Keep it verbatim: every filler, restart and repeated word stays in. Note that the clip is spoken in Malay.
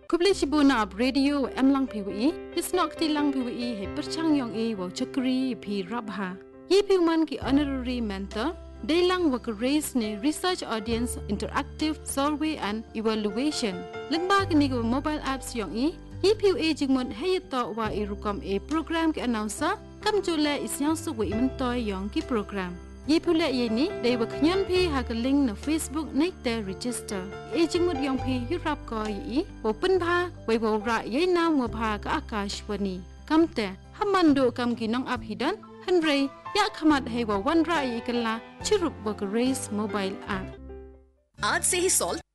Kublichibu na ab radio em lang pwi isnok ti lang pwi he perchang yong e wo chakri phi rabha yi piuman ki honorary mentor day lang work race ne research audience interactive survey and evaluation lengba kini ko mobile apps yong e yi piu e jingmon he to wa e rukom e program ki announcer kam jule isyang su we mentoy yong ki program yi phule ye ni dei wa khyan phi ha ka link na Facebook nei te register e jingmut yong phi yurap ko yi wo pun pha we wo ra ye na ngo pha ka akashwani kam te hamando kam ki nong ap hidan hanre ya khamat he wa wan ra yi kala chirup wa race mobile app आज से ही सॉल्ट